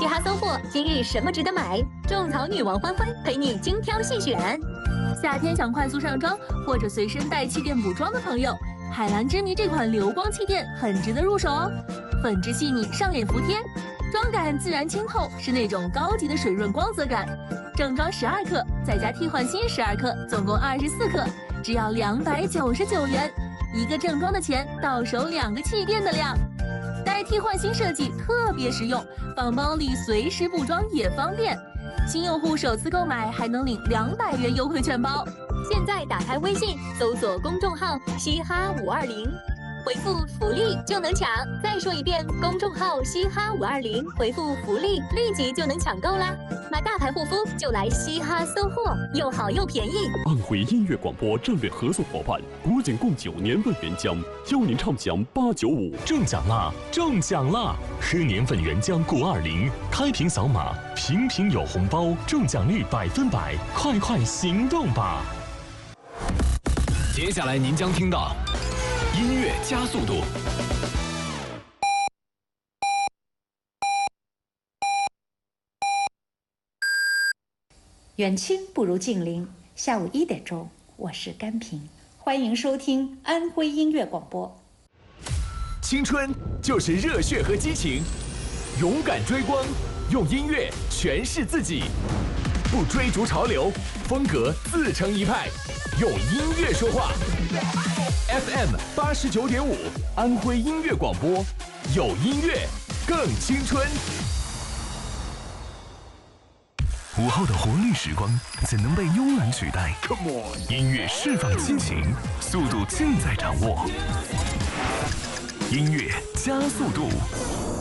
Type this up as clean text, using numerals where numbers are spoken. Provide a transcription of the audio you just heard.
嘻哈搜货，今日什么值得买？种草女王欢欢陪你精挑细选。 夏天想快速上妆或者随身带气垫补妆的朋友，海蓝之谜这款流光气垫很值得入手哦。粉质细腻，上脸服帖，妆感自然清透，是那种高级的水润光泽感。正装12克，再加替换芯12克，总共24克，只要299元。一个正装的钱，到手2个气垫的量。带替换芯设计特别实用，放包里随时补妆也方便。新用户首次购买还能领200元优惠券包。 现在打开微信，搜索公众号“嘻哈520”，回复“福利”就能抢。再说一遍，公众号“嘻哈520”，回复“福利”，立即就能抢购啦！买大牌护肤就来嘻哈搜货，又好又便宜。 安徽音乐广播战略合作伙伴国景共9年份原浆，邀您畅享895。 中奖啦！中奖啦！喝年份原浆520，开瓶扫码，瓶瓶有红包，中奖率100%，快快行动吧！ 接下来您将听到音乐加速度。 远亲不如近邻，下午1点钟，我是甘平，欢迎收听安徽音乐广播。 青春就是热血和激情，勇敢追光，用音乐诠释自己，不追逐潮流，风格自成一派，用音乐说话。FM 89.5，安徽音乐广播，有音乐更青春。 午后的活力时光怎能被慵懒取代？ Come on， 音乐释放激情，速度尽在掌握。音乐加速度。